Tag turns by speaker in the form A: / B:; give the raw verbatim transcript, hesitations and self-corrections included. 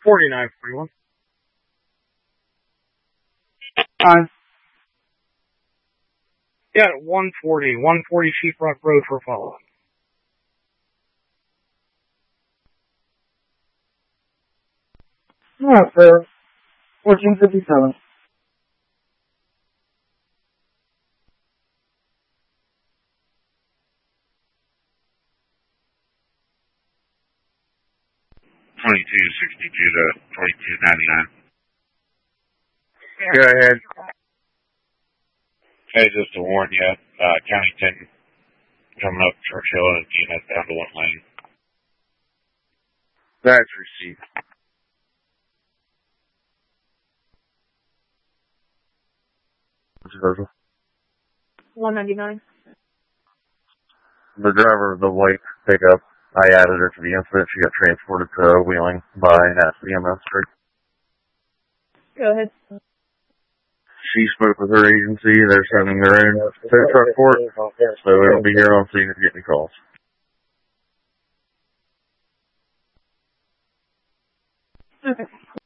A: forty-nine forty-one.
B: Time.
A: Yeah, one forty. one forty Sheeprock Road for follow-up.
B: Yeah, sir. fourteen fifty-seven.
C: twenty-two sixty-two to twenty-two ninety-nine.
A: Go ahead.
C: Hey, just to warn you, uh, County ten coming up Churchill and Gina down to one lane.
A: That's received.
B: Virgil.
D: one ninety-nine.
B: The driver of the white pickup, I added her to the incident. She got transported to Wheeling by Nasty M S Street.
D: Go ahead.
B: She spoke with her agency. They're sending their own tow truck for it, so it'll be here on scene if you get any calls.
D: Okay.